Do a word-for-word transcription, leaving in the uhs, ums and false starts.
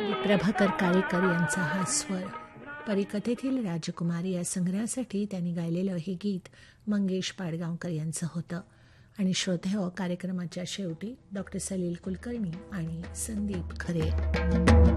प्रभाकर काळेकर यांचा हा स्वर. परिकथेतील राजकुमारी या संग्रहासाठी त्यांनी गायलेलं हे गीत मंगेश पाडगावकर यांचं होतं. आणि श्रोतेहो, कार्यक्रमाच्या शेवटी डॉक्टर सलील कुलकर्णी आणि संदीप खरे